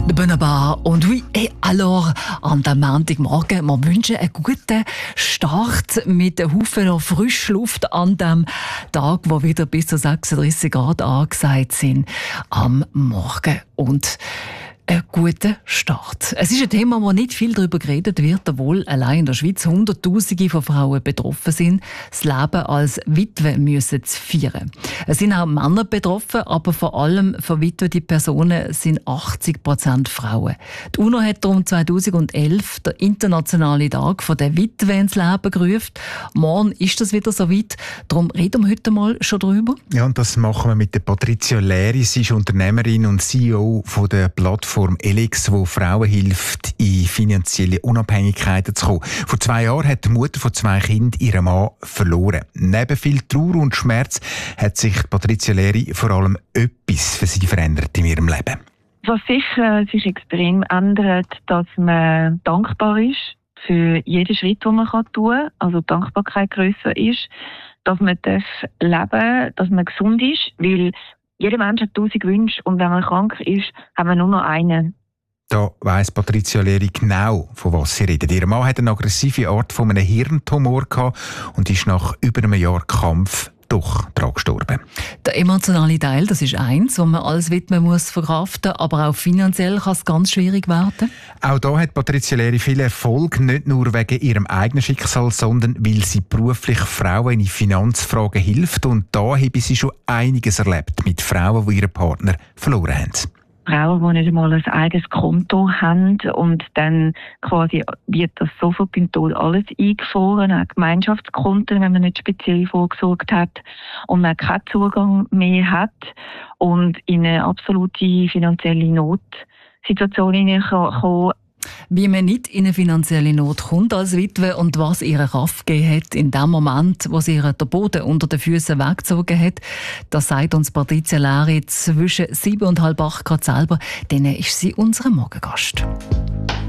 Wunderbar. Und oui, et alors, an dem Montagmorgen, wir wünschen einen guten Start mit einem Haufen Frischluft an dem Tag, wo wieder bis zu 36 Grad angesagt sind am Morgen. Und einen guten Start. Es ist ein Thema, wo nicht viel darüber geredet wird, obwohl allein in der Schweiz Hunderttausende von Frauen betroffen sind, das Leben als Witwe müssen zu feiern. Es sind auch Männer betroffen, aber vor allem verwitwete Personen sind 80% Frauen. Die UNO hat darum 2011 den Internationalen Tag der Witwe ins Leben gerufen. Morgen ist das wieder soweit. Darum reden wir heute mal schon drüber. Ja, und das machen wir mit der Patricia Leri. Sie ist Unternehmerin und CEO von der Plattform Elix, wo Frauen hilft, in finanzielle Unabhängigkeiten zu kommen. Vor 2 Jahren hat die Mutter von 2 Kindern ihren Mann verloren. Neben viel Trauer und Schmerz hat sich Patricia Leri vor allem etwas für sie verändert in ihrem Leben. Was sicher sich extrem ändert, dass man dankbar ist für jeden Schritt, den man tun kann. Also die Dankbarkeit grösser ist, dass man leben darf, dass man gesund ist, weil jeder Mensch hat 1000 Wünsche und wenn man krank ist, haben wir nur noch einen. Da weiss Patricia Leri genau, von was sie redet. Ihr Mann hat eine aggressive Art von einem Hirntumor gehabt und ist nach über einem Jahr Kampf doch daran gestorben. Der emotionale Teil, das ist eins, was man als Witwe muss verkraften, aber auch finanziell kann es ganz schwierig werden. Auch da hat Patricia Leri viel Erfolg, nicht nur wegen ihrem eigenen Schicksal, sondern weil sie beruflich Frauen in Finanzfragen hilft. Und da habe sie schon einiges erlebt mit Frauen, die ihren Partner verloren haben. Frauen, die nicht einmal ein eigenes Konto haben und dann quasi wird das sofort beim Tod alles eingefroren, auch Gemeinschaftskonten, wenn man nicht speziell vorgesorgt hat und man keinen Zugang mehr hat und in eine absolute finanzielle Notsituation hineinkommen. Wie man nicht in eine finanzielle Not kommt als Witwe und was ihre Kraft gegeben hat in dem Moment, wo sie ihr den Boden unter den Füßen weggezogen hat, das sagt uns Patricia Leri zwischen 7 und halb 8 Grad selber, dann ist sie unser Morgengast.